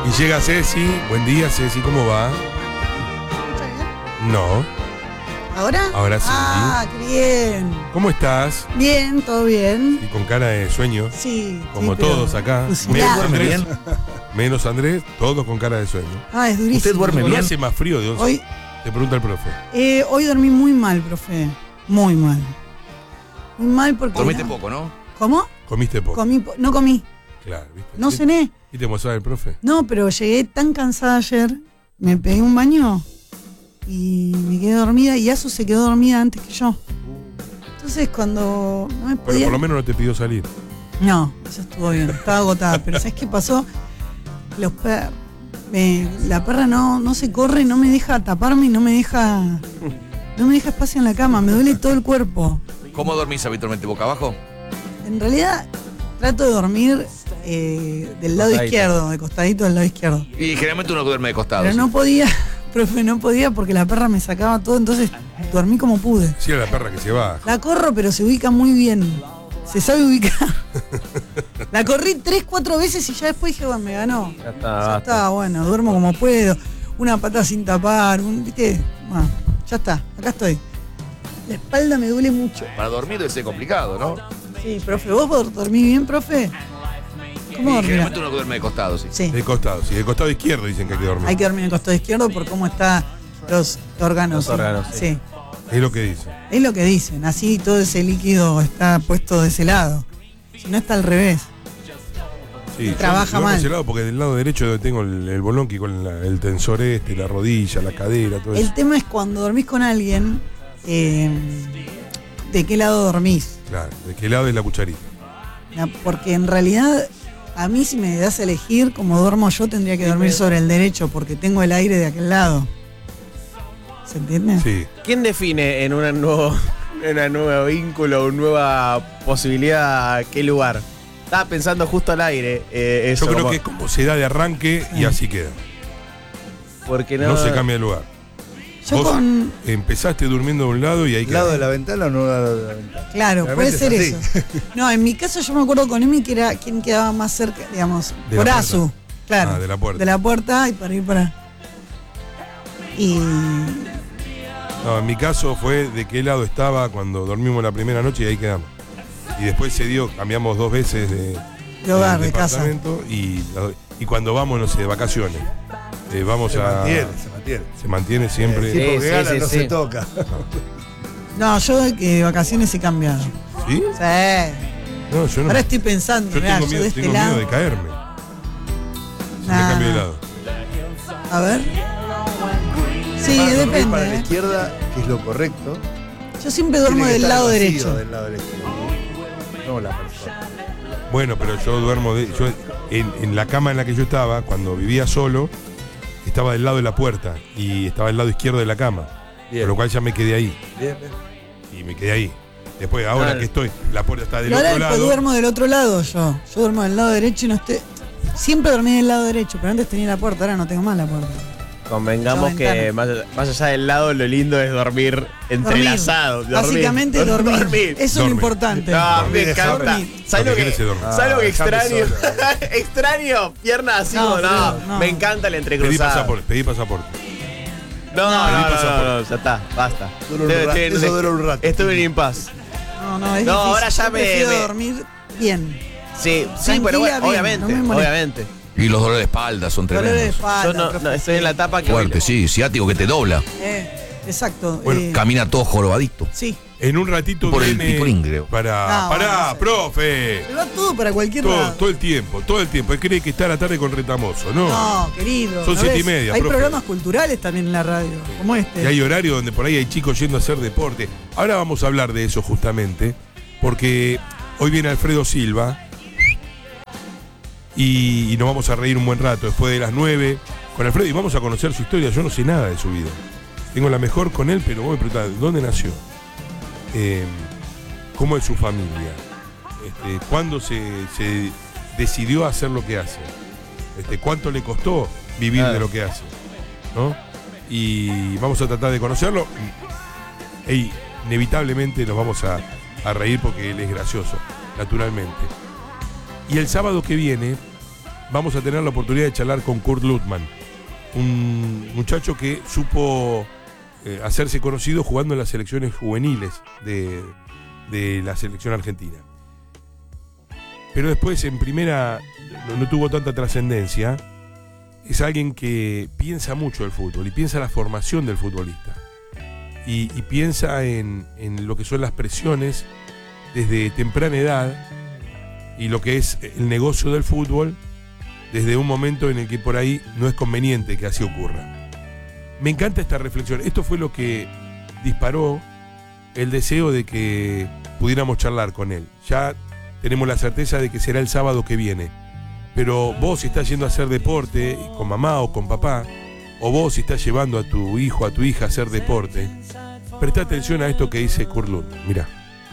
Y llega Ceci. Buen día, Ceci, ¿cómo va? No. ¿Ahora? Ahora sí. Ah, qué bien. ¿Cómo estás? Bien, todo bien. Y con cara de sueño. Sí. Como sí, pero- todos acá. Pues, Menos mirá. Andrés. Menos Andrés, todos con cara de sueño. Ah, es durísimo. ¿Usted duerme ¿No bien? hace más frío de 11? Hoy, Te pregunta el profe. hoy dormí muy mal, profe. Muy mal. Muy mal porque... Dormiste poco, ¿no? ¿Cómo? ¿Comiste poco? No comí. Claro, ¿viste? No ¿Sí? cené. ¿Y te mostraba el profe? No, pero llegué tan cansada ayer. Me pegué un baño y me quedé dormida. Y Asu se quedó dormida antes que yo. Entonces cuando no me Bueno, podía... por lo menos no te pidió salir. No, eso estuvo bien, estaba agotada. Pero ¿sabes qué pasó? Los perros. La perra no se corre, no me deja taparme y no me deja espacio en la cama, me duele todo el cuerpo. ¿Cómo dormís habitualmente? ¿Boca abajo? En realidad trato de dormir del lado izquierdo, de costadito del lado izquierdo. Y generalmente uno duerme de costado. Pero ¿sí? no podía, profe, no podía porque la perra me sacaba todo, entonces dormí como pude. Sí, era la perra que se va. La corro, pero se ubica muy bien. Se sabe ubicar. La corrí 3-4 veces y ya después dije, bueno, me ganó. Ya está, bueno, duermo como puedo. Una pata sin tapar, ¿viste? Bueno, ya está, acá estoy. La espalda me duele mucho. Para dormir debe ser complicado, ¿no? Sí, profe, ¿vos dormís bien, profe? ¿Cómo Y dormís? generalmente uno duerme de costado, sí. Sí, De costado, sí, de costado izquierdo dicen que hay que dormir. hay que dormir en el costado izquierdo por cómo están los órganos. Los órganos, Sí, Es lo que dicen. es lo que dicen. Así todo ese líquido está puesto de ese lado. Si no está al revés. Sí, yo trabaja duermo mal. ese lado porque del lado derecho donde tengo el bolonqui con el tensor la rodilla, la cadera, todo eso. El tema es cuando dormís con alguien, ¿de qué lado dormís? Claro, ¿de qué lado es la cucharita? Porque en realidad, a mí si me das a elegir, como duermo yo, tendría que dormir sobre el derecho, porque tengo el aire de aquel lado. ¿Se entiende? Sí. ¿Quién define en una nuevo vínculo, una nueva posibilidad, qué lugar? Estaba pensando justo al aire. Eso, Yo creo como- que es como se da de arranque y así queda. Porque No se cambia de lugar. Yo Vos con... empezaste durmiendo de un lado y ahí ¿Lado de queda. la ventana o no lado de la ventana? Claro, puede Realmente ser es eso. No, en mi caso yo me acuerdo con Emi que era quien quedaba más cerca, digamos, De por la Azu. Claro. Ah, de la puerta. De la puerta y para ir para... Y... No, en mi caso fue de qué lado estaba cuando dormimos la primera noche y ahí quedamos. Y después se dio, cambiamos 2 veces de hogar, de casa. departamento y cuando vamos, no sé, de vacaciones. Vamos Se a. mantiene. Se mantiene siempre. Sí, porque Sí, gana, sí, no sí. se toca. No, yo de vacaciones he cambiado. ¿Sí? Sí. No, yo no. Ahora estoy pensando, Yo mirá, tengo yo miedo, de este tengo lado. miedo de caerme. Si me Nah. cambio de lado. A ver. Sí, Vas a dormir depende. para la izquierda, que es lo correcto. Yo siempre duermo Tiene que del estar lado vacío derecho. Del lado derecho. No la persona. Bueno, pero yo duermo en la cama en la que yo estaba, cuando vivía solo, estaba del lado de la puerta y estaba del lado izquierdo de la cama. Bien. Con lo cual ya me quedé ahí. Bien. Y me quedé ahí. Después, ahora Claro. que estoy, la puerta está del Y ahora otro después lado. duermo del otro lado yo. Yo duermo del lado derecho y no estoy. Siempre dormí del lado derecho, pero antes tenía la puerta, ahora no tengo más la puerta. Convengamos La que más allá del lado, lo lindo es dormir entrelazado. Dormir. Básicamente dormir. Eso es lo Dormir. importante. No, Dormir me es encanta. dormir. ¿Sabes Lo lo que que, querés es dormir. ¿sabes lo que déjame extraño? solo. Extraño, piernas así No, como no. no. Me encanta la Pedí entrecruzada. pasaporte, pedí pasaporte. No, pasaporte. no, ya está, basta. Eso dura un rato. Estuve en impas. No, es No, difícil. ahora ya Yo prefiero me- dormir bien. Sí, sí, Tranquila, pero bueno, bien, obviamente, no me molesta. obviamente. Y los dolores de espalda son Dolor de tremendos. espalda. Yo no, profe. estoy en la etapa que Fuerte, sí, ciático que te dobla. Exacto. Bueno, Camina todo jorobadito. Sí. En un ratito Por el viene. picolín, creo. Pará, No, pará, no sé. profe. Se va todo para cualquier lado. Todo el tiempo. Él cree que está a la tarde con Retamoso, ¿no? No, querido. Son ¿no 7:30, ves? Hay profe. programas culturales también en la radio, como este. Y hay horario donde por ahí hay chicos yendo a hacer deporte. Ahora vamos a hablar de eso justamente, porque hoy viene Alfredo Silva y nos vamos a reír un buen rato después de las 9 con Alfredo y vamos a conocer su historia. Yo no sé nada de su vida. Tengo la mejor con él, pero vos me preguntás, ¿dónde nació? ¿Cómo es su familia? ¿Cuándo se decidió a hacer lo que hace? ¿Cuánto le costó vivir de lo que hace? ¿No? Y vamos a tratar de conocerlo. E inevitablemente nos vamos a reír porque él es gracioso, naturalmente. Y el sábado que viene vamos a tener la oportunidad de charlar con Kurt Lutman, un muchacho que supo hacerse conocido jugando en las selecciones juveniles de la selección argentina. Pero después en primera no tuvo tanta trascendencia. Es alguien que piensa mucho el fútbol y piensa la formación del futbolista. Y piensa en lo que son las presiones desde temprana edad y lo que es el negocio del fútbol desde un momento en el que por ahí no es conveniente que así ocurra. Me encanta esta reflexión. Esto fue lo que disparó el deseo de que pudiéramos charlar con él. Ya tenemos la certeza de que será el sábado que viene. Pero vos, si estás yendo a hacer deporte con mamá o con papá, o vos si estás llevando a tu hijo, a tu hija a hacer deporte, presta atención a esto que dice Kurt Lund. Mirá.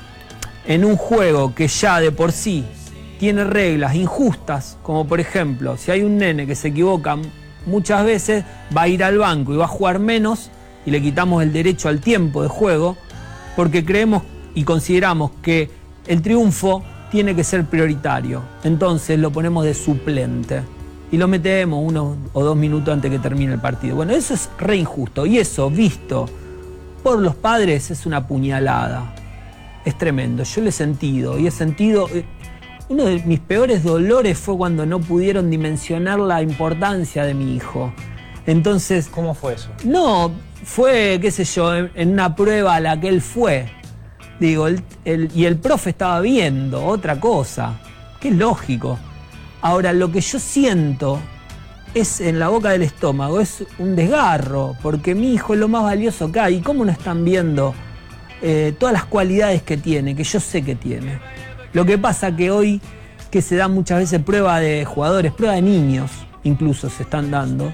En un juego que ya de por sí tiene reglas injustas, como por ejemplo, si hay un nene que se equivoca muchas veces, va a ir al banco y va a jugar menos y le quitamos el derecho al tiempo de juego, porque creemos y consideramos que el triunfo tiene que ser prioritario. Entonces lo ponemos de suplente y lo metemos 1 o 2 minutos antes que termine el partido. Bueno, eso es re injusto y eso, visto por los padres, es una puñalada. Es tremendo. Yo lo he sentido y he sentido... Uno de mis peores dolores fue cuando no pudieron dimensionar la importancia de mi hijo. Entonces... ¿Cómo fue eso? No, fue, qué sé yo, en una prueba a la que él fue. Digo, y el profe estaba viendo otra cosa, que es lógico. Ahora, lo que yo siento es en la boca del estómago, es un desgarro, porque mi hijo es lo más valioso que hay. ¿Y cómo no están viendo todas las cualidades que tiene, que yo sé que tiene? Lo que pasa que hoy, que se dan muchas veces prueba de jugadores, prueba de niños, incluso se están dando,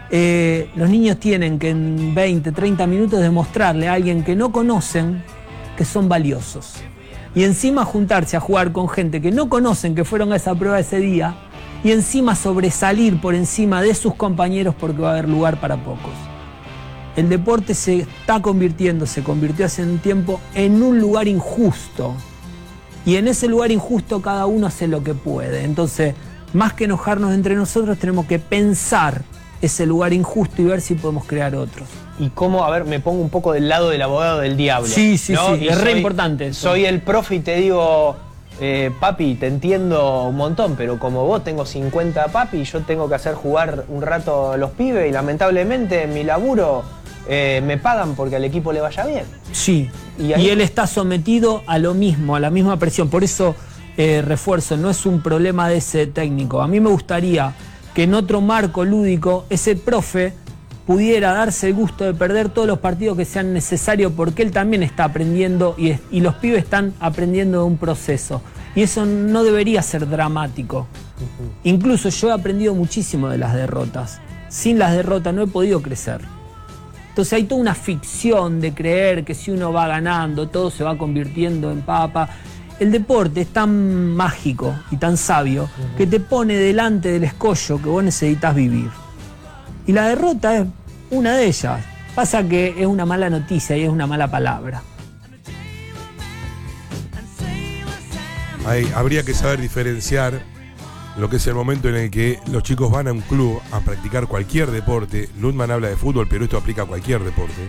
los niños tienen que en 20, 30 minutos demostrarle a alguien que no conocen que son valiosos. Y encima juntarse a jugar con gente que no conocen, que fueron a esa prueba ese día, y encima sobresalir por encima de sus compañeros porque va a haber lugar para pocos. El deporte se convirtió hace un tiempo en un lugar injusto. Y en ese lugar injusto cada uno hace lo que puede. Entonces, más que enojarnos entre nosotros, tenemos que pensar ese lugar injusto y ver si podemos crear otros. Y cómo, a ver, me pongo un poco del lado del abogado del diablo. Sí, sí, ¿no? sí, Y es re importante eso. Soy el profe y te digo, papi, te entiendo un montón, pero como vos tengo 50 papi, yo tengo que hacer jugar un rato a los pibes y lamentablemente en mi laburo me pagan porque al equipo le vaya bien. Sí, y él está sometido a lo mismo, a la misma presión. Por eso, refuerzo, no es un problema de ese técnico. A mí me gustaría que en otro marco lúdico ese profe pudiera darse el gusto de perder todos los partidos que sean necesarios, porque él también está aprendiendo y los pibes están aprendiendo de un proceso. Y eso no debería ser dramático. Incluso yo he aprendido muchísimo de las derrotas. Sin las derrotas no he podido crecer. Entonces hay toda una ficción de creer que si uno va ganando, todo se va convirtiendo en papa. El deporte es tan mágico y tan sabio que te pone delante del escollo que vos necesitas vivir. Y la derrota es una de ellas. Pasa que es una mala noticia y es una mala palabra. Habría que saber diferenciar lo que es el momento en el que los chicos van a un club a practicar cualquier deporte. Lundman habla de fútbol, pero esto aplica a cualquier deporte.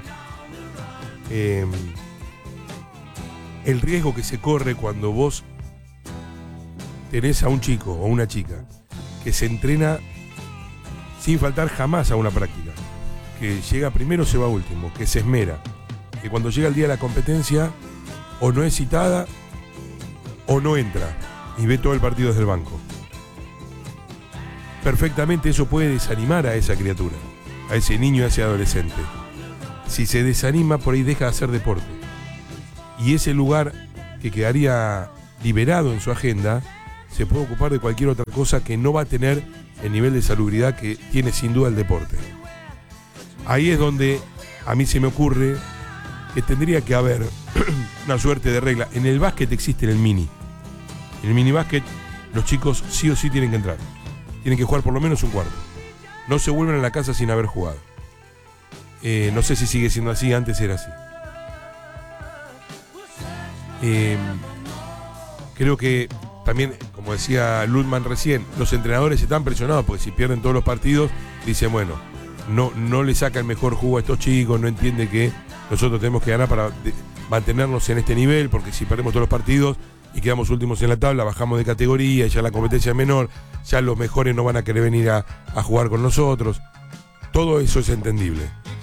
El riesgo que se corre cuando vos tenés a un chico o una chica que se entrena sin faltar jamás a una práctica, que llega primero, se va último, que se esmera, que cuando llega el día de la competencia o no es citada o no entra y ve todo el partido desde el banco. Perfectamente eso puede desanimar a esa criatura, a ese niño, a ese adolescente. Si se desanima, por ahí deja de hacer deporte. Y ese lugar que quedaría liberado en su agenda se puede ocupar de cualquier otra cosa que no va a tener el nivel de salubridad que tiene sin duda el deporte. Ahí es donde a mí se me ocurre que tendría que haber una suerte de regla. En el básquet existe el mini. En el mini básquet los chicos sí o sí tienen que entrar. Tienen que jugar por lo menos un cuarto. No se vuelven a la casa sin haber jugado. No sé si sigue siendo así, antes era así. Creo que también, como decía Ludman recién, los entrenadores están presionados porque si pierden todos los partidos, dicen, bueno, no le saca el mejor jugo a estos chicos, no entiende que nosotros tenemos que ganar para mantenernos en este nivel, porque si perdemos todos los partidos y quedamos últimos en la tabla, bajamos de categoría, ya la competencia es menor, ya los mejores no van a querer venir a jugar con nosotros. Todo eso es entendible.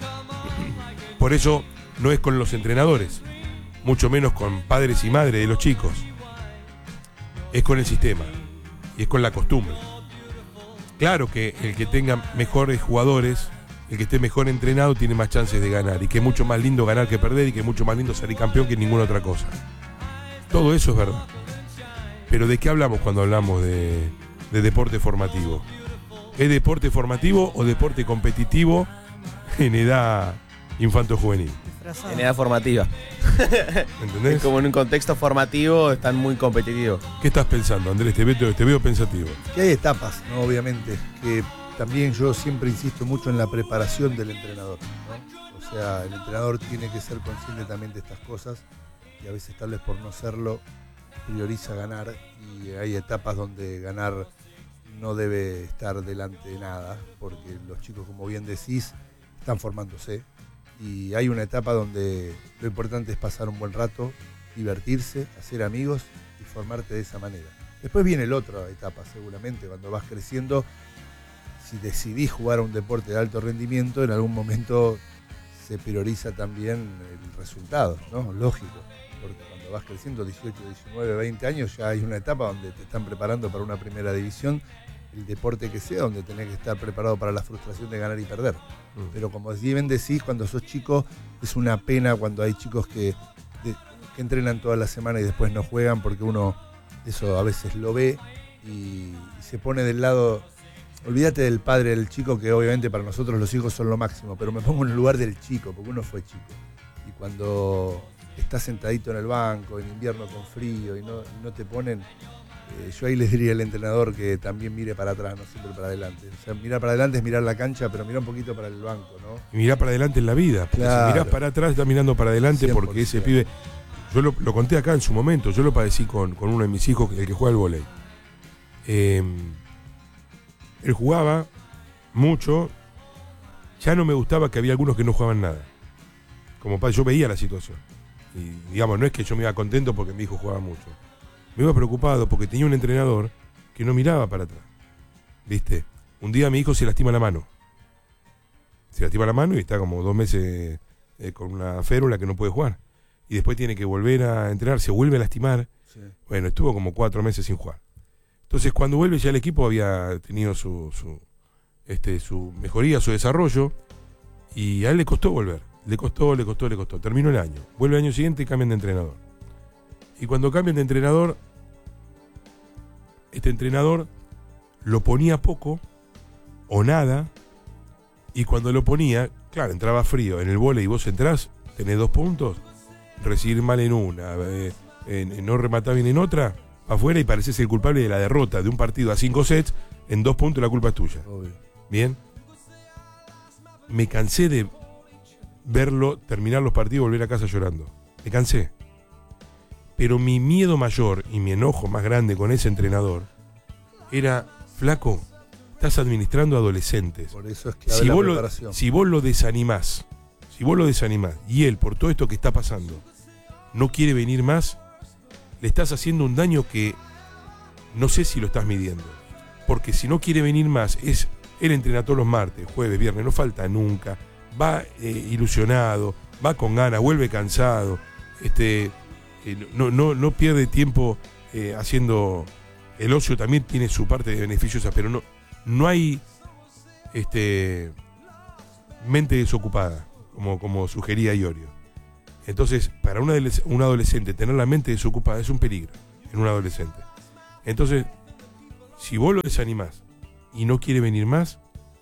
Por eso no es con los entrenadores, mucho menos con padres y madres de los chicos. Es con el sistema y es con la costumbre. Claro que el que tenga mejores jugadores, el que esté mejor entrenado, tiene más chances de ganar, y que es mucho más lindo ganar que perder, y que es mucho más lindo salir campeón que ninguna otra cosa. Todo eso es verdad. Pero ¿de qué hablamos cuando hablamos de deporte formativo? ¿Es deporte formativo o deporte competitivo en edad infanto-juvenil? En edad formativa. ¿Entendés? Es como en un contexto formativo están muy competitivos. ¿Qué estás pensando, Andrés? Te veo pensativo. Que hay etapas, ¿no? Obviamente, que también yo siempre insisto mucho en la preparación del entrenador, ¿no? O sea, el entrenador tiene que ser consciente también de estas cosas, y a veces tal vez por no serlo prioriza ganar, y hay etapas donde ganar no debe estar delante de nada, porque los chicos, como bien decís, están formándose, y hay una etapa donde lo importante es pasar un buen rato, divertirse, hacer amigos y formarte de esa manera. Después viene la otra etapa, seguramente, cuando vas creciendo. Si decidís jugar a un deporte de alto rendimiento, en algún momento se prioriza también el resultado, ¿no? Lógico, porque cuando vas creciendo 18, 19, 20 años, ya hay una etapa donde te están preparando para una primera división, el deporte que sea, donde tenés que estar preparado para la frustración de ganar y perder. Pero como bien decís, cuando sos chico, es una pena cuando hay chicos que entrenan toda la semana y después no juegan, porque uno eso a veces lo ve y se pone del lado. Olvídate del padre del chico, que obviamente para nosotros los hijos son lo máximo, pero me pongo en el lugar del chico, porque uno fue chico. Y cuando estás sentadito en el banco, en invierno con frío, y no te ponen, yo ahí les diría al entrenador que también mire para atrás, no siempre para adelante. O sea, mirar para adelante es mirar la cancha, pero mirar un poquito para el banco, ¿no? Y mirar para adelante en la vida, porque claro, si mirás para atrás, estás mirando para adelante, 100%. Porque ese pibe, yo lo conté acá en su momento, yo lo padecí con uno de mis hijos, el que juega al vóley. Él jugaba mucho, ya no me gustaba que había algunos que no jugaban nada. Como padre, yo veía la situación. Y digamos, no es que yo me iba contento porque mi hijo jugaba mucho. Me iba preocupado porque tenía un entrenador que no miraba para atrás. ¿Viste? Un día mi hijo se lastima la mano. Se lastima la mano y está como 2 meses con una férula que no puede jugar. Y después tiene que volver a entrenar, se vuelve a lastimar. Sí. Bueno, estuvo como 4 meses sin jugar. Entonces, cuando vuelve, ya el equipo había tenido su mejoría, su desarrollo, y a él le costó volver. Le costó. Terminó el año. Vuelve el año siguiente y cambian de entrenador. Y cuando cambian de entrenador, este entrenador lo ponía poco o nada, y cuando lo ponía, claro, entraba frío. En el vóley vos entrás, tenés 2 puntos, recibir mal en una, no rematar bien en otra, afuera, y pareces el culpable de la derrota de un partido a 5 sets, en 2 puntos la culpa es tuya. Obvio. Bien. Me cansé de verlo terminar los partidos y volver a casa llorando. Me cansé. Pero mi miedo mayor y mi enojo más grande con ese entrenador era, flaco, estás administrando adolescentes. Por eso es clave la preparación. Si vos lo desanimás, y él, por todo esto que está pasando, no quiere venir más, le estás haciendo un daño que no sé si lo estás midiendo. Porque si no quiere venir más, él entrena todos los martes, jueves, viernes, no falta nunca, va ilusionado, va con ganas, vuelve cansado, no pierde tiempo haciendo. El ocio también tiene su parte de beneficiosa, pero no hay mente desocupada, como sugería Iorio. Entonces, para un adolescente tener la mente desocupada es un peligro en un adolescente. Entonces, si vos lo desanimás y no quiere venir más,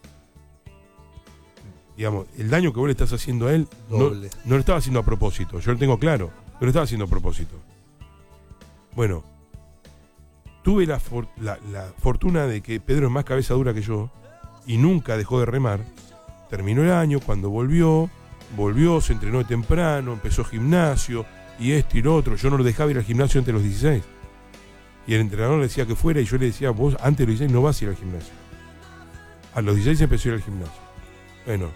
digamos, el daño que vos le estás haciendo a él no lo estaba haciendo a propósito. Yo lo tengo claro, no lo estaba haciendo a propósito. Bueno, tuve la fortuna de que Pedro es más cabeza dura que yo y nunca dejó de remar. Terminó el año, cuando volvió, se entrenó temprano, empezó gimnasio y esto y lo otro. Yo no lo dejaba ir al gimnasio entre los 16. Y el entrenador le decía que fuera y yo le decía, vos antes de los 16 no vas a ir al gimnasio. A los 16 empezó a ir al gimnasio. Bueno,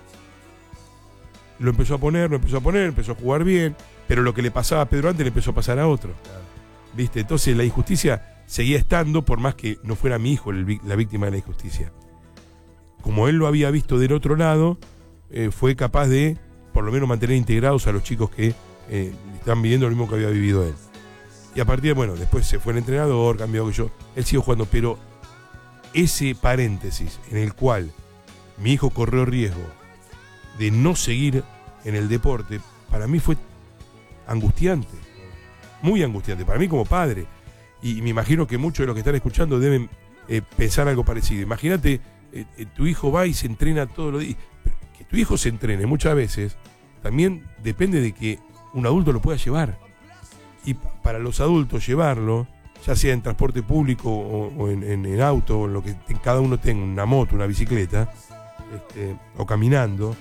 lo empezó a poner, empezó a jugar bien, pero lo que le pasaba a Pedro antes le empezó a pasar a otro. ¿Viste? Entonces la injusticia seguía estando, por más que no fuera mi hijo la víctima de la injusticia. Como él lo había visto del otro lado, fue capaz de, por lo menos, mantener integrados a los chicos que están viviendo lo mismo que había vivido él. Y a partir de, bueno, después se fue el entrenador, cambió que yo, él siguió jugando, pero ese paréntesis en el cual mi hijo corrió riesgo de no seguir en el deporte, para mí fue angustiante, muy angustiante, para mí como padre. Y me imagino que muchos de los que están escuchando deben pensar algo parecido. Imagínate, tu hijo va y se entrena todos los días. Que tu hijo se entrene muchas veces también depende de que un adulto lo pueda llevar. Y para los adultos llevarlo, ya sea en transporte público o en auto, o en lo que cada uno tenga, una moto, una bicicleta, o caminando,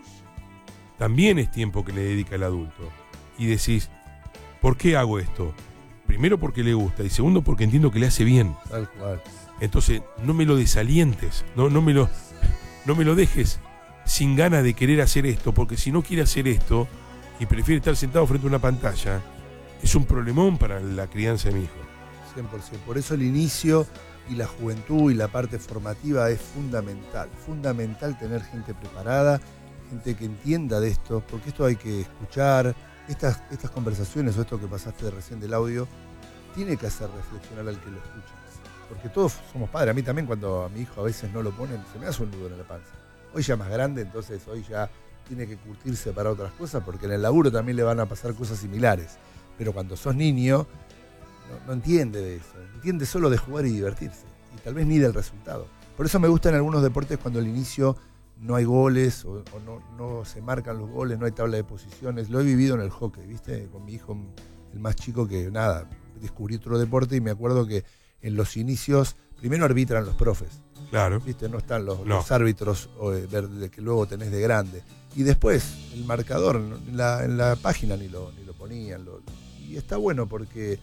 también es tiempo que le dedica el adulto. Y decís, ¿por qué hago esto? Primero porque le gusta y segundo porque entiendo que le hace bien. Tal cual. Entonces no me lo desalientes, no me lo dejes sin ganas de querer hacer esto, porque si no quiere hacer esto y prefiere estar sentado frente a una pantalla, es un problemón para la crianza de mi hijo. 100%. Por eso el inicio y la juventud y la parte formativa es fundamental. Fundamental tener gente preparada, gente que entienda de esto, porque esto hay que escuchar. Estas conversaciones o esto que pasaste recién del audio tiene que hacer reflexionar al que lo escucha. Porque todos somos padres. A mí también, cuando a mi hijo a veces no lo ponen, se me hace un nudo en la panza. Hoy ya más grande, entonces hoy ya tiene que curtirse para otras cosas, porque en el laburo también le van a pasar cosas similares. Pero cuando sos niño, no entiende de eso. Entiende solo de jugar y divertirse. Y tal vez ni del resultado. Por eso me gustan algunos deportes cuando al inicio no hay goles o no se marcan los goles, no hay tabla de posiciones. Lo he vivido en el hockey, ¿viste? Con mi hijo, el más chico, que nada, descubrí otro deporte y me acuerdo que en los inicios primero arbitran los profes. Claro. ¿Viste? No están los árbitros que luego tenés de grande. Y después el marcador en la página ni lo ponían. Y está bueno porque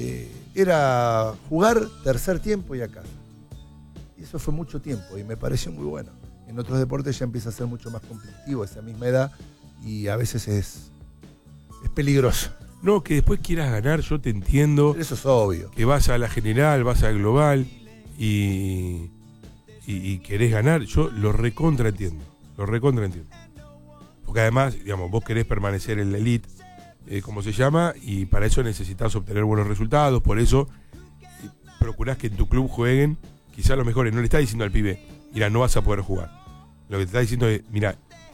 era jugar tercer tiempo y acá. Y eso fue mucho tiempo y me pareció muy bueno. En otros deportes ya empieza a ser mucho más competitivo a esa misma edad y a veces es peligroso. No, que después quieras ganar, yo te entiendo. Eso es obvio. Que vas a la general, vas a global y querés ganar, yo lo recontra entiendo. Porque además, digamos, vos querés permanecer en la elite, como se llama, y para eso necesitas obtener buenos resultados, por eso procurás que en tu club jueguen quizás los mejores. No le estás diciendo al pibe, mira, no vas a poder jugar. Lo que te está diciendo es, mira,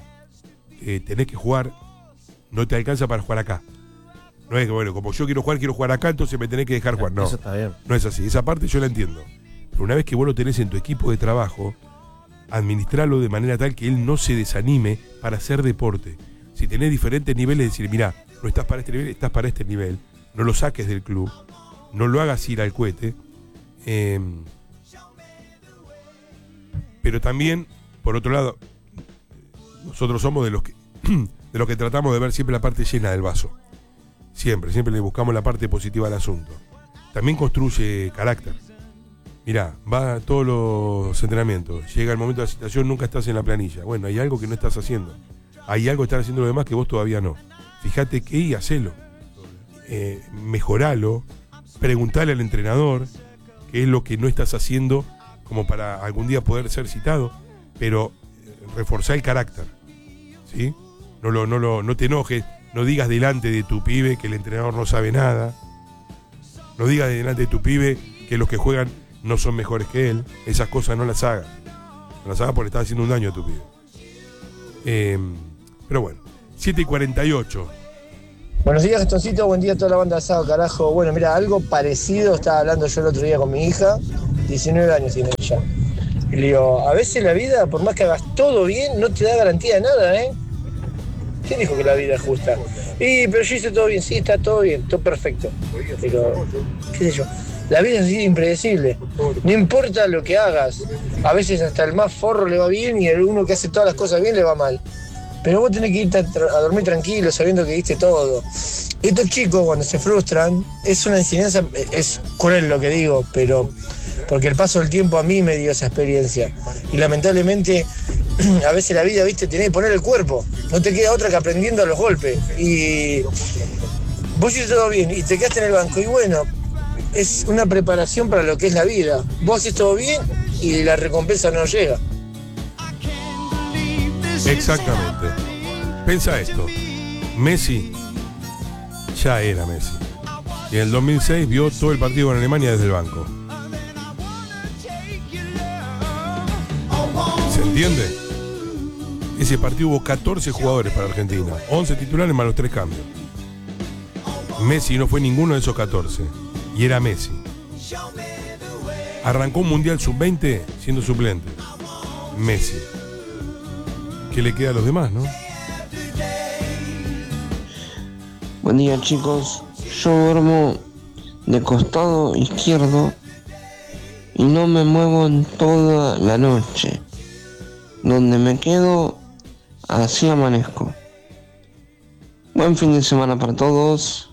tenés que jugar, no te alcanza para jugar acá. No es que, bueno, como yo quiero jugar acá, entonces me tenés que dejar jugar. No, eso está bien. No es así, esa parte yo la entiendo. Pero una vez que vos lo tenés en tu equipo de trabajo, administralo de manera tal que él no se desanime para hacer deporte. Si tenés diferentes niveles, decir, mira, no estás para este nivel, estás para este nivel. No lo saques del club, no lo hagas ir al cohete. Pero también, por otro lado, nosotros somos de los que tratamos de ver siempre la parte llena del vaso. Siempre le buscamos la parte positiva al asunto. También construye carácter. Mirá, va a todos los entrenamientos, llega el momento de la citación, nunca estás en la planilla. Bueno, hay algo que no estás haciendo. Hay algo que están haciendo los demás que vos todavía no. Fíjate qué y hacelo. Mejoralo, preguntale al entrenador qué es lo que no estás haciendo como para algún día poder ser citado, pero reforzar el carácter, ¿sí? No te enojes, no digas delante de tu pibe que el entrenador no sabe nada, no digas delante de tu pibe que los que juegan no son mejores que él. Esas cosas no las hagas porque estás haciendo un daño a tu pibe. Pero bueno, 7:48. Buenos días, Gastoncito, buen día a toda la banda de Asado, carajo. Bueno, mira, algo parecido estaba hablando yo el otro día con mi hija, 19 años tiene ella. Y le digo, a veces la vida, por más que hagas todo bien, no te da garantía de nada, ¿eh? ¿Quién dijo que la vida es justa? Pero yo hice todo bien, sí, está todo bien, todo perfecto. Pero, qué sé yo, la vida es así impredecible. No importa lo que hagas, a veces hasta el más forro le va bien y el uno que hace todas las cosas bien le va mal. Pero vos tenés que irte a dormir tranquilo, sabiendo que diste todo. Y estos chicos cuando se frustran, es una enseñanza, es cruel lo que digo, pero porque el paso del tiempo a mí me dio esa experiencia. Y lamentablemente, a veces la vida, viste, tenés que poner el cuerpo. No te queda otra que aprendiendo a los golpes. Y vos hiciste todo bien y te quedaste en el banco. Y bueno, es una preparación para lo que es la vida. Vos haces todo bien y la recompensa no llega. Exactamente. Pensa esto. Messi ya era Messi. Y en el 2006 vio todo el partido con Alemania desde el banco. ¿Se entiende? Ese partido hubo 14 jugadores para Argentina. 11 titulares más los 3 cambios. Messi no fue ninguno de esos 14. Y era Messi. Arrancó un Mundial Sub-20 siendo suplente. Messi. ¿Qué le queda a los demás, no? Buen día, chicos. Yo duermo de costado izquierdo y no me muevo en toda la noche. Donde me quedo, así amanezco. Buen fin de semana para todos.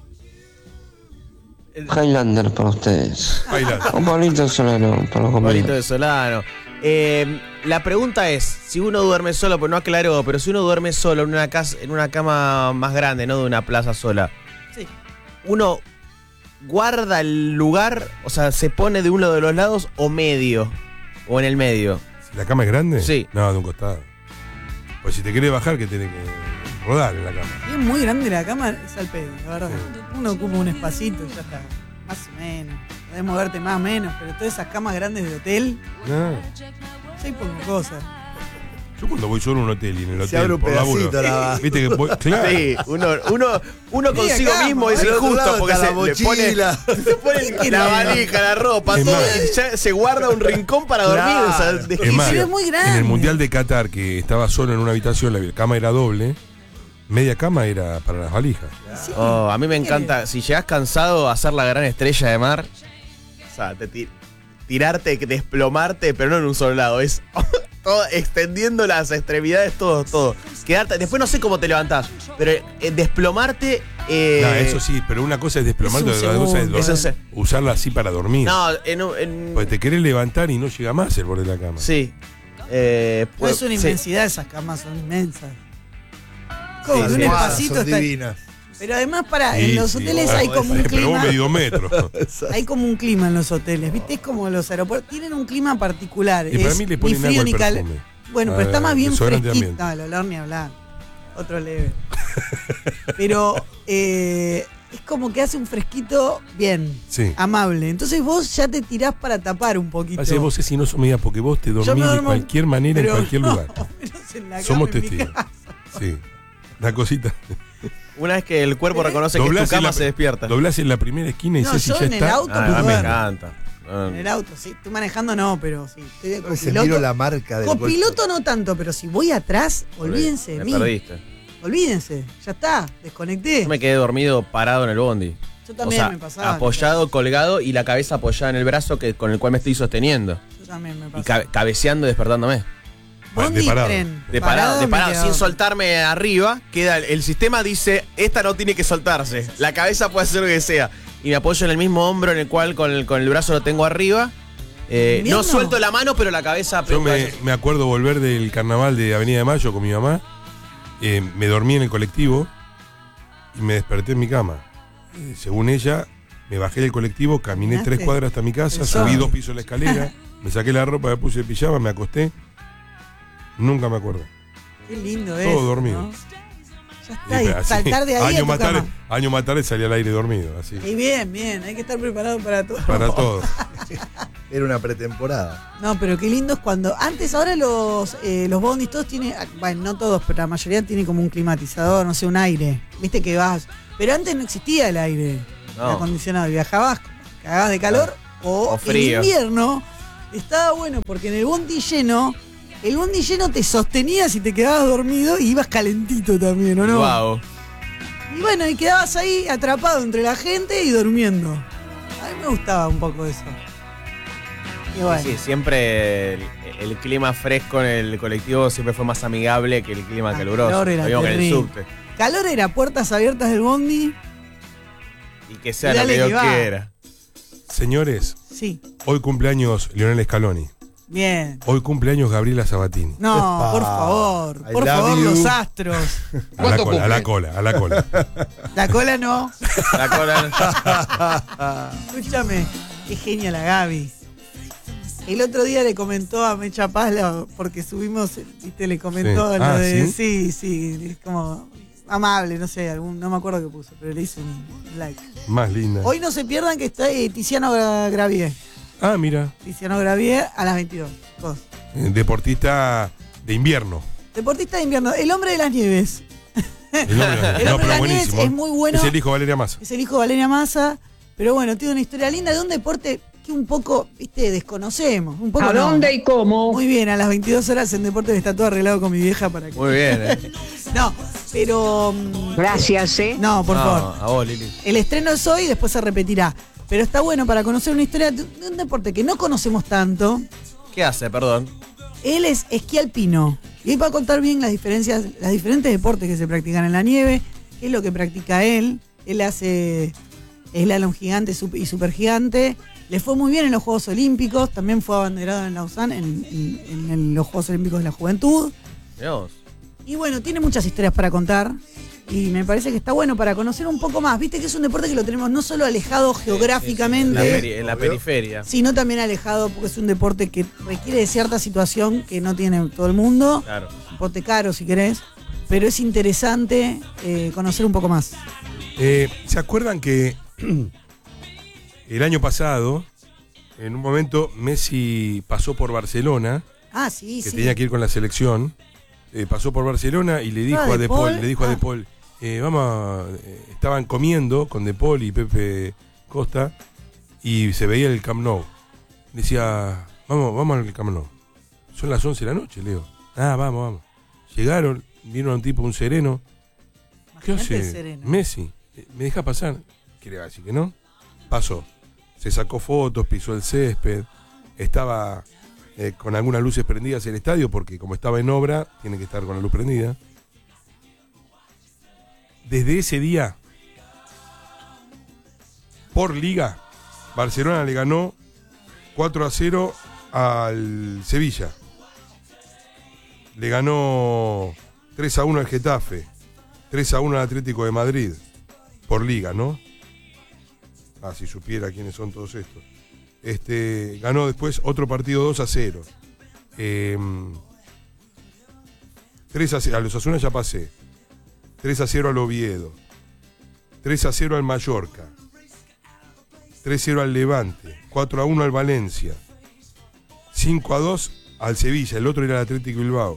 Highlander para ustedes. Highlander. O Pablito Solano para los compañeros. Pablito de Solano. La pregunta es, si uno duerme solo, pues no aclaró, pero si uno duerme solo en una cama más grande, no de una plaza sola, Sí. uno guarda el lugar, o sea, se pone de uno de los lados o medio, o en el medio. ¿La cama es grande? Sí. No, de un costado. Pues si te querés bajar, que tenés que rodar en la cama. Y es muy grande la cama, es al pedo, la verdad. Uno ocupa un espacito y ya está. Más o menos. Podés moverte más o menos, pero todas esas camas grandes de hotel, No. yo ahí pongo cosas. Yo cuando voy solo a un hotel y en el Se abre hotel un por laburo, pedacito la- viste que voy, claro. Sí, uno consigo acá, mismo es Del otro injusto lado porque está se la le pone, mochila. se pone la valija, la ropa, Es todo, más. y ya se guarda un rincón para dormir. O sea, Claro. Es más, Pero es muy grande. en el Mundial de Qatar, que estaba solo en una habitación, la cama era doble, media cama era para las valijas. Sí. Oh, a mí me ¿Qué encanta, si llegás cansado a hacer la gran estrella de mar, o sea, tirarte, desplomarte, pero no en un solo lado, es todo, extendiendo las extremidades, todo. Quedarte, después no sé cómo te levantás, pero desplomarte. No, eso sí, pero una cosa es desplomarte, Es un otra cosa es segundo. Eso sí. usarla así para dormir. No, Pues te querés levantar y no llega más el borde de la cama. sí. No es una sí. inmensidad, esas camas son inmensas. Sí, Como que un sí, espacito son está. divinas. Pero además, para, Sí, en los sí, hoteles ah, hay como un Pero vos clima. medís 2 metros. Hay como un clima en los hoteles, ¿viste? Es como los aeropuertos. Tienen un clima particular. Y para es mí le ni ponen frío agua ni al calor. perfume. Bueno, pero está más bien desodorante fresquito. ambiente. No, el olor ni hablar. Otro leve. Pero es como que hace un fresquito bien, Sí. amable. Entonces vos ya te tirás para tapar un poquito. Así vos si no sos medida porque vos te Yo dormís me de duermo, cualquier manera en pero cualquier no, lugar. menos en la cama Somos en mi testigos. casa. Sí. Una cosita. Una vez que el cuerpo reconoce que Doblás tu cama en la- se despierta. Doblás en la primera esquina y No, Ceci yo ya en el está. auto, Ah, pero me bueno. encanta. En el auto, sí. Estoy manejando, no, pero sí. Estoy de A veces copiloto. miro la marca del Copiloto no tanto, pero si voy atrás, olvídense de Me mí. perdiste. Olvídense. Ya está. Desconecté. Yo me quedé dormido parado en el bondi. Yo también o sea, me pasaba. apoyado, colgado y la cabeza apoyada en el brazo con el cual me estoy sosteniendo. Yo también me Y pasaba. cabeceando y despertándome. Bondi de y parado. tren. De parado, me sin quedaba. soltarme arriba, queda el sistema dice, esta no tiene que soltarse, la cabeza puede hacer lo que sea. Y me apoyo en el mismo hombro en el cual con el brazo lo tengo arriba. ¿Invierno? No suelto la mano, pero la cabeza... Yo me acuerdo volver del carnaval de Avenida de Mayo con mi mamá. Me dormí en el colectivo y me desperté en mi cama. Según ella, me bajé del colectivo, caminé ¿Caminaste? 3 cuadras hasta mi casa, Eso. subí 2 pisos de la escalera, me saqué la ropa, me puse el pijama, me acosté. Nunca me acuerdo. Qué lindo Todo es. dormido. Ya está. Y así, saltar de ahí a tu cama. años más tarde salí al aire dormido, así. Y bien, bien. Hay que estar preparado para todo. Para todo. Era una pretemporada. No, pero qué lindo es cuando. Antes, ahora los bondis todos tienen. Bueno, no todos, pero la mayoría tiene como un climatizador, no sé, un aire. Viste que vas. Pero antes no existía el aire acondicionado. Viajabas, cagabas de calor o frío. en invierno. Estaba bueno porque en el bondi lleno. El bondi lleno te sostenías y te quedabas dormido y ibas calentito también, ¿o no? Wow. Y bueno, y quedabas ahí atrapado entre la gente y durmiendo. A mí me gustaba un poco eso. Y bueno. Sí, siempre el clima fresco en el colectivo siempre fue más amigable que el clima caluroso. calor era Lo mismo que en el terrible. subte. Calor era puertas abiertas del bondi Y que sea lo que Dios quiera. Señores, sí. Hoy cumpleaños Lionel Scaloni. Bien. Hoy cumpleaños Gabriela Sabatini. No, Epa. por favor, los astros. A la cola. La cola no. La cola no. Escúchame, qué genia la Gaby. El otro día le comentó a Mecha Paz, porque subimos, viste, le comentó lo de. Sí, es como amable, no sé, no me acuerdo qué puso, pero le hice un like. Más linda. Hoy no se pierdan que está Tiziano Gravier. Ah, mira. Tiziano Gravier a las 22. Deportista de invierno. Deportista de invierno, el hombre de las nieves. El hombre de las nieves es muy bueno. Es el hijo de Valeria Massa. Es el hijo de Valeria Massa, pero bueno, tiene una historia linda de un deporte que un poco, viste, desconocemos. Un poco ¿A dónde y cómo? Muy bien, a las 22 horas en Deportes está todo arreglado con mi vieja para que... Muy bien, No, pero... Gracias, No, por favor. A vos, Lili. El estreno es hoy y después se repetirá. Pero está bueno para conocer una historia de un deporte que no conocemos tanto. ¿Qué hace, perdón? Él es esquí alpino. Y ahí va a contar bien las diferentes deportes que se practican en la nieve, qué es lo que practica él. Él hace slalom gigante y supergigante. Le fue muy bien en los Juegos Olímpicos, también fue abanderado en Lausanne en los Juegos Olímpicos de la Juventud. Dios. Y bueno, tiene muchas historias para contar y me parece que está bueno para conocer un poco más. Viste que es un deporte que lo tenemos no solo alejado geográficamente, En la periferia. sino también alejado porque es un deporte que requiere de cierta situación que no tiene todo el mundo. Claro. Un deporte caro si querés, pero es interesante conocer un poco más. ¿Se acuerdan que el año pasado, en un momento, Messi pasó por Barcelona? Ah, sí, que sí. tenía que ir con la selección. Pasó por Barcelona y le dijo a De Paul, estaban comiendo con De Paul y Pepe Costa y se veía el Camp Nou. Decía, vamos al Camp Nou. Son las 11 de la noche, Leo. Ah, vamos. Llegaron, vino un tipo, un sereno. ¿Qué hace? Sereno. Messi, ¿me deja pasar? ¿Qué le va a decir que no? Pasó. Se sacó fotos, pisó el césped. Estaba con algunas luces prendidas el estadio, porque como estaba en obra, tiene que estar con la luz prendida. Desde ese día, por liga, Barcelona le ganó 4-0 al Sevilla. Le ganó 3-1 al Getafe, 3-1 al Atlético de Madrid, por liga, ¿no? Ah, si supiera quiénes son todos estos. Ganó después otro partido 2-0. 3-0 a los Osasuna ya pasé. 3-0 al Oviedo. 3-0 al Mallorca. 3-0 al Levante. 4-1 al Valencia. 5-2 al Sevilla. El otro era el Atlético Bilbao.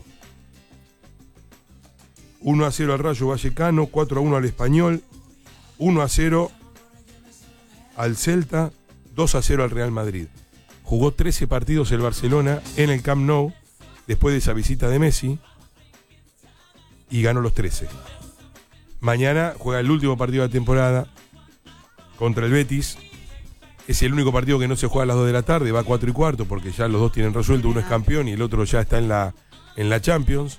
1-0 al Rayo Vallecano. 4-1 al Español. 1-0 al Celta. 2-0 al Real Madrid. Jugó 13 partidos el Barcelona en el Camp Nou después de esa visita de Messi y ganó los 13. Mañana juega el último partido de la temporada contra el Betis. Es el único partido que no se juega a las 2 de la tarde, va a 4:15 porque ya los dos tienen resuelto, uno es campeón y el otro ya está en la Champions.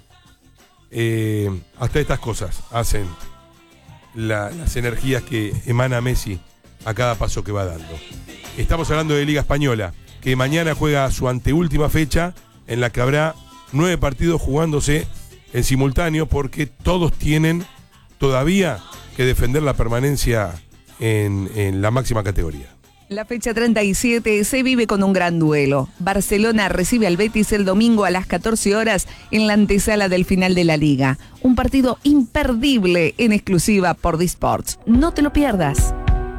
Hasta estas cosas hacen las energías que emana Messi a cada paso que va dando. Estamos hablando de Liga Española, que mañana juega su anteúltima fecha, en la que habrá 9 partidos jugándose en simultáneo, porque todos tienen todavía que defender la permanencia en la máxima categoría. La fecha 37 se vive con un gran duelo. Barcelona recibe al Betis el domingo a las 14 horas en la antesala del final de la Liga. Un partido imperdible en exclusiva por Disports. No te lo pierdas.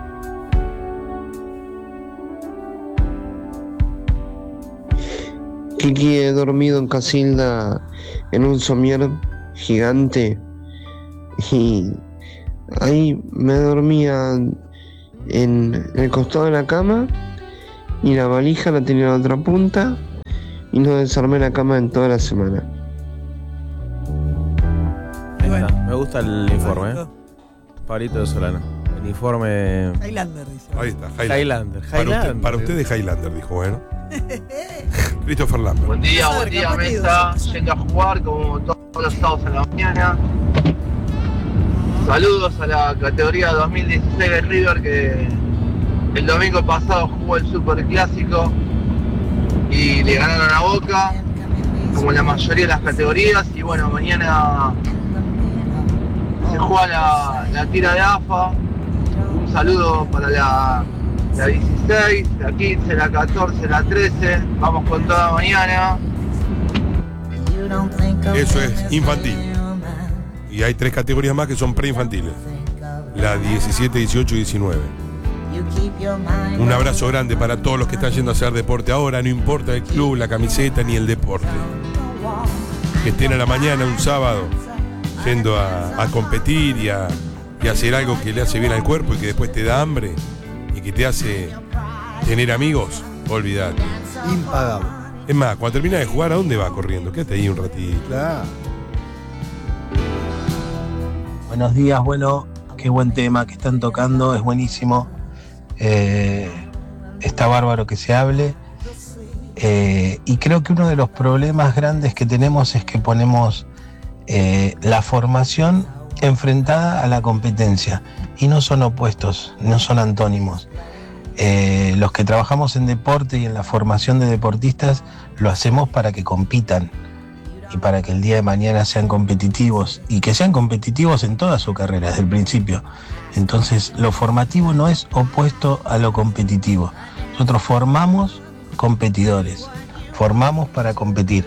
Kiki, he dormido en Casilda en un somier gigante y ahí me dormía en el costado de la cama y la valija la tenía en la otra punta y no desarmé la cama en toda la semana. Ahí está. Me gusta el informe, Pablito de Solano. El informe. Highlander, dice. Ahí está, Highlander. Para usted de Highlander, dijo, bueno. Christopher Lambert. Buen día, Mesa. Yendo a jugar como todos los sábados en la mañana. Saludos a la categoría 2016 de River, que el domingo pasado jugó el Superclásico y le ganaron a Boca, como la mayoría de las categorías. Y bueno, mañana se juega la tira de AFA. Un saludo para la 16, la 15, la 14, la 13. Vamos con toda mañana. Eso es infantil. Y hay 3 categorías más que son preinfantiles. La 17, 18 y 19. Un abrazo grande para todos los que están yendo a hacer deporte ahora, no importa el club, la camiseta ni el deporte. Que estén a la mañana un sábado yendo a competir y a hacer algo que le hace bien al cuerpo y que después te da hambre y que te hace tener amigos, olvídate. Impagable. Es más, cuando termina de jugar, ¿a dónde va corriendo? Quédate ahí un ratito. Claro. Buenos días, bueno, qué buen tema que están tocando, es buenísimo. Está bárbaro que se hable. Y creo que uno de los problemas grandes que tenemos es que ponemos la formación enfrentada a la competencia. Y no son opuestos, no son antónimos. Los que trabajamos en deporte y en la formación de deportistas lo hacemos para que compitan y para que el día de mañana sean competitivos y que sean competitivos en toda su carrera desde el principio. Entonces lo formativo no es opuesto a lo competitivo. Nosotros formamos competidores, formamos para competir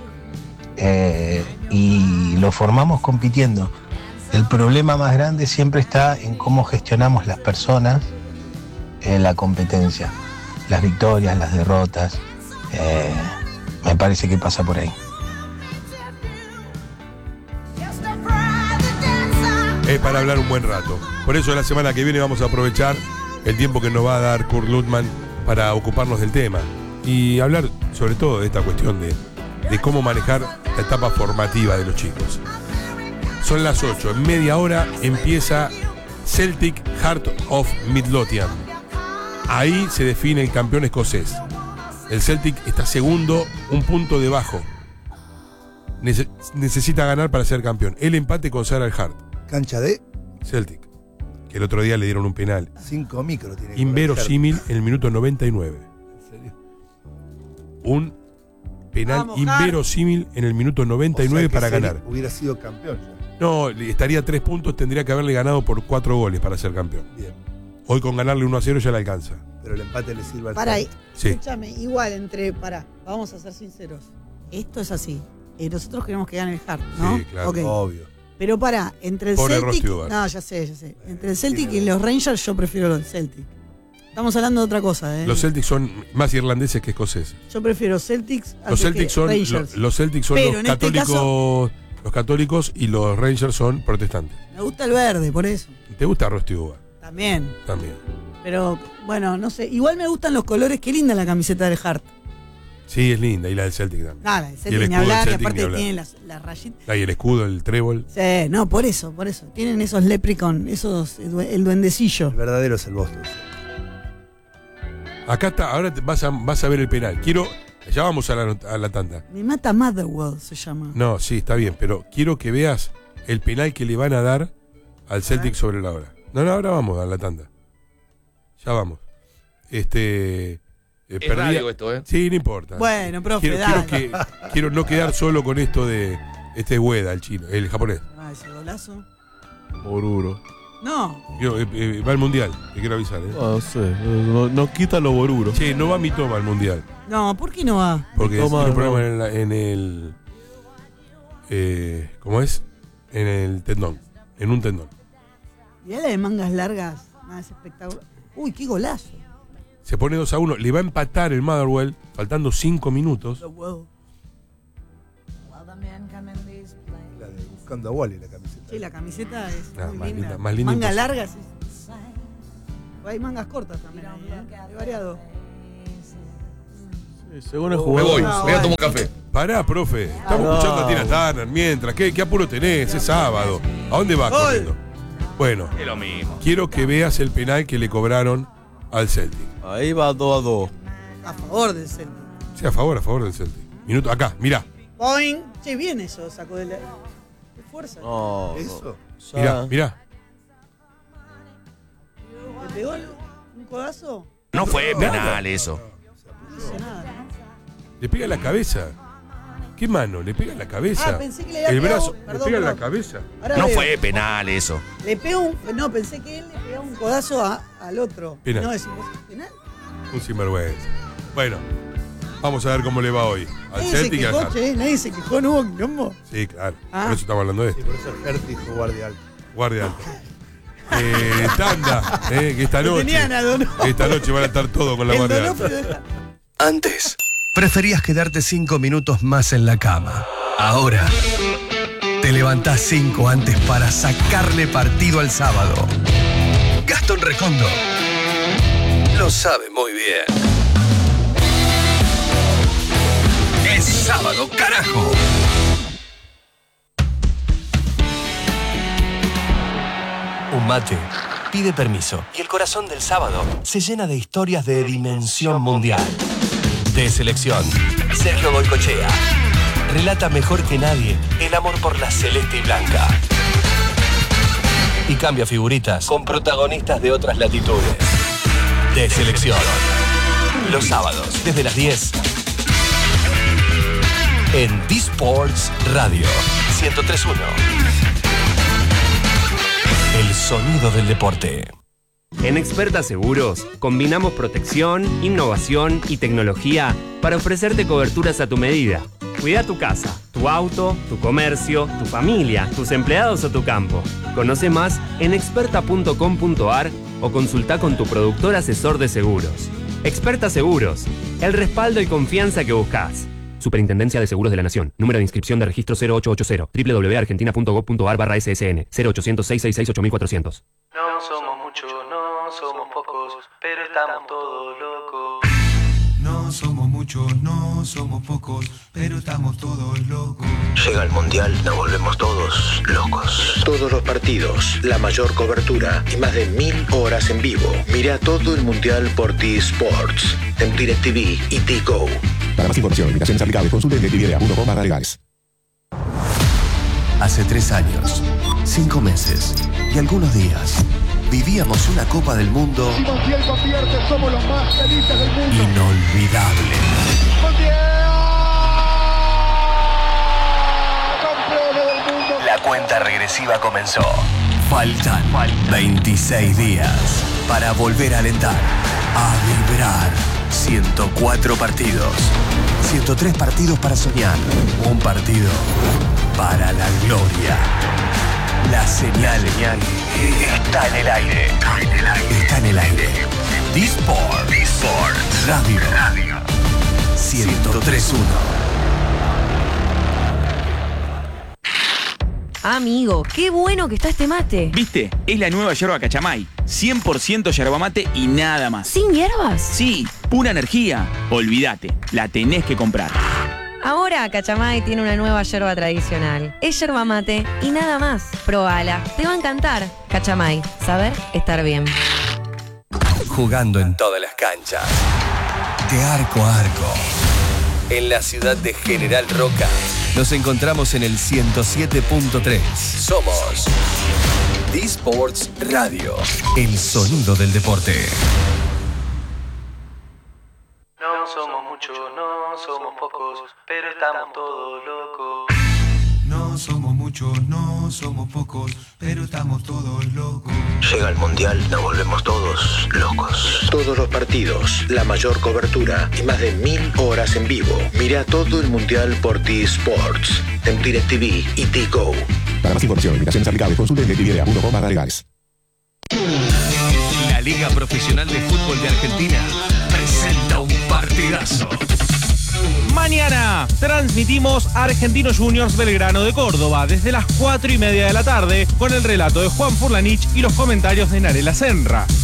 y lo formamos compitiendo. El problema más grande siempre está en cómo gestionamos las personas en la competencia, las victorias, las derrotas. Me parece que pasa por ahí. Es para hablar un buen rato. Por eso la semana que viene vamos a aprovechar el tiempo que nos va a dar Kurt Lutman para ocuparnos del tema y hablar sobre todo de esta cuestión de cómo manejar la etapa formativa de los chicos. Son las 8, en media hora empieza Celtic Heart of Midlothian. Ahí se define el campeón escocés. El Celtic está segundo, un punto debajo. Necesita ganar para ser campeón. El empate consagra el Heart. Cancha de Celtic, que el otro día le dieron un penal 5 micros tiene que inverosímil en el minuto 99. ¿En serio? Un penal inverosímil en el minuto 99, o sea, para ganar. Hubiera sido campeón ya. No, estaría a 3 puntos, tendría que haberle ganado por 4 goles para ser campeón. Bien. Hoy con ganarle 1-0 ya le alcanza. Pero el empate le sirve al Para ahí, sí. escúchame, igual vamos a ser sinceros. Esto es así. Nosotros queremos que gane el Heart, ¿no? Sí, claro, okay. Obvio. Pero entre el Pobre Celtic. Rostiubar. No, ya sé. Entre el Celtic y los Rangers, yo prefiero los Celtic. Estamos hablando de otra cosa, ¿eh? Los Celtics son más irlandeses que escoceses. Yo prefiero Celtics Los Celtics son Rangers. los Celtics son los este católicos, los católicos y los Rangers son protestantes. Me gusta el verde, por eso. ¿Te gusta Rostiubar? También. También. Pero, bueno, no sé. Igual me gustan los colores. Qué linda la camiseta del Heart. Sí, es linda. Y la del Celtic también. No, la del Celtic ni hablar, que aparte tiene las rayitas. Y el escudo, el trébol. Sí, no, por eso. Tienen esos leprechaun, el duendecillo. El verdadero es el Boston. Acá está, ahora vas a ver el penal. Ya vamos a la tanda. Me mata Motherwell, se llama. No, sí, está bien, pero quiero que veas el penal que le van a dar al Celtic sobre la hora. No, ahora vamos a la tanda. Ya vamos. Es radio esto, ¿eh? Sí, no importa. Bueno, profe, quiero no quedar solo con esto de este Ueda, el chino, el japonés. Ah, ese golazo. Boruro. No. Va al mundial, te quiero avisar. No sé, no quita lo boruro. Che, no va mi toma al mundial. No, ¿por qué no va? Porque tiene un problema en el. ¿Cómo es? En el tendón. En un tendón. Mirá la de mangas largas. Es espectacular. Uy, qué golazo. Se pone 2-1. Le va a empatar el Motherwell, faltando 5 minutos. La de Buscando a Wally, la camiseta. Sí, la camiseta es más linda. Más linda Mangas largas. Sí. Hay mangas cortas también ahí, ¿eh? Variado. Sí, según el jugador. Me voy a tomar un café. Pará, profe. Estamos escuchando a Tina Turner mientras. ¿Qué apuro tenés? Es sábado. ¿A dónde vas corriendo? Bueno, Es lo mismo. quiero que veas el penal que le cobraron al Celtic. Ahí va 2-2. A favor del Celtic. Sí, a favor del Celtic. Minuto, acá, mirá. Boing. Che, bien eso, sacó de fuerza. No. ¿Eso? Mirá. pegó un codazo? No fue penal eso. No dice nada, ¿no? Le pega en la cabeza. ¿Qué mano? Le pega en la cabeza. Ah, pensé que le había el pegado- brazo. perdón, le pega en la perdón. cabeza. Ahora No veo. fue penal eso. Le pegó no, pensé que él le pegaba un codazo al otro. Penal. No, decimos penal. Un sinvergüenza. Bueno, vamos a ver cómo le va hoy. Al Nadie se Celtic y al quejó, Harry. che, nadie se quejó, no hubo quilombo. Sí, claro. Ah. Por eso estamos hablando de esto. Sí, por eso Hertz dijo guardia alta. Guardia alta. Tanda, que esta Lo noche. tenían a Donofrio. Esta noche van a estar todos con la El guardia alta. Donofrio deja- Antes, preferías quedarte 5 minutos más en la cama. Ahora, te levantás 5 antes para sacarle partido al sábado. Gastón Recondo lo sabe muy bien. Es sábado, carajo. Un mate pide permiso y el corazón del sábado se llena de historias de dimensión mundial. De selección, Sergio Goycochea relata mejor que nadie el amor por la celeste y blanca. Y cambia figuritas con protagonistas de otras latitudes. De selección. Los sábados, desde las 10. En D-Sports Radio 103.1. El sonido del deporte. En Experta Seguros, combinamos protección, innovación y tecnología para ofrecerte coberturas a tu medida. Cuida tu casa, tu auto, tu comercio, tu familia, tus empleados o tu campo. Conoce más en experta.com.ar o consulta con tu productor asesor de seguros. Experta Seguros, el respaldo y confianza que buscas. Superintendencia de Seguros de la Nación. Número de inscripción de registro 0880 www.argentina.gov.ar/ssn 0800-666-8400. No somos muchos, no somos pocos, pero estamos todos locos. No somos muchos, no somos pocos, pero estamos todos locos. Llega el Mundial, nos volvemos todos locos. Todos los partidos, la mayor cobertura y más de 1000 horas en vivo. Mira todo el Mundial por T-Sports, en DirecTV y T-Go. Para más información, invitaciones aplicables, consulte en DirecTV.com/legales. Hace 3 años, 5 meses y algunos días, vivíamos una Copa del Mundo Si Montiel convierte, somos los más felices del mundo. inolvidable. Campeones del mundo. La cuenta regresiva comenzó. Faltan 26 días para volver a alentar, a vibrar. 104 partidos, 103 partidos para soñar, un partido para la gloria. La señal está en el aire. Está en el aire. D-Sports Radio 103.1. Amigo, qué bueno que está este mate. ¿Viste? Es la nueva yerba Cachamay. 100% yerba mate y nada más. ¿Sin hierbas? Sí, pura energía. Olvídate, la tenés que comprar. Ahora Cachamay tiene una nueva yerba tradicional. Es yerba mate y nada más. Probala, te va a encantar. Cachamay, saber estar bien. Jugando en todas las canchas, de arco a arco. En la ciudad de General Roca, nos encontramos en el 107.3. Somos D-Sports Radio, el sonido del deporte. No somos muchos, no somos pocos, pero estamos todos locos. No somos muchos, no somos pocos, pero estamos todos locos. Llega el Mundial, nos volvemos todos locos. Todos los partidos, la mayor cobertura y más de 1000 horas en vivo. Mira todo el Mundial por T-Sports, en DirecTV y T-Go. Para más información, invitaciones aplicables, consulte en DirecTV.com/legales. La Liga Profesional de Fútbol de Argentina presenta un partidazo. Mañana transmitimos Argentinos Juniors Belgrano de Córdoba desde las 4:30 de la tarde con el relato de Juan Furlanich y los comentarios de Narela Senra.